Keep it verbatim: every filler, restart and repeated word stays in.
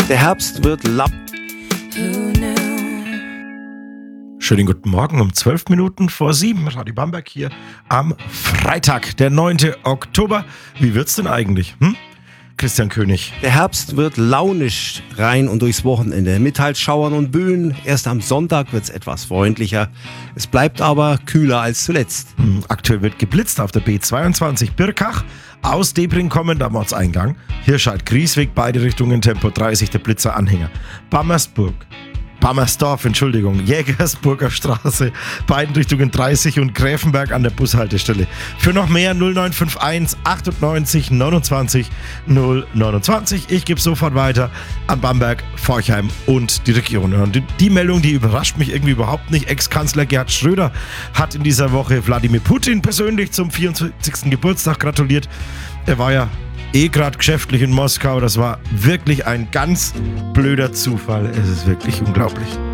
Der Herbst wird laut. Schönen guten Morgen um zwölf Minuten vor sieben. Radio Bamberg hier am Freitag, der neunten Oktober. Wie wird's denn eigentlich? Hm? Christian König. Der Herbst wird launisch rein und durchs Wochenende. Mit halt Schauern und Böen. Erst am Sonntag wird's etwas freundlicher. Es bleibt aber kühler als zuletzt. Hm, aktuell wird geblitzt auf der B zweiundzwanzig Birkach. Aus Debring kommend am Ortseingang. Hirscheid-Griesweg, beide Richtungen Tempo dreißig, der Blitzer-Anhänger. Bammersburg. Bammersdorf, Entschuldigung, Jägersburger Straße, beiden Richtungen dreißig und Gräfenberg an der Bushaltestelle. Für noch mehr null neun fünf eins achtundneunzig neunundzwanzig null neunundzwanzig. Ich gebe sofort weiter an Bamberg, Forchheim und die Region. Und die, die Meldung, die überrascht mich irgendwie überhaupt nicht. Ex-Kanzler Gerhard Schröder hat in dieser Woche Wladimir Putin persönlich zum vierundsiebzigsten Geburtstag gratuliert. Er war ja eh gerade geschäftlich in Moskau. Das war wirklich ein ganz blöder Zufall. Es ist wirklich unglaublich.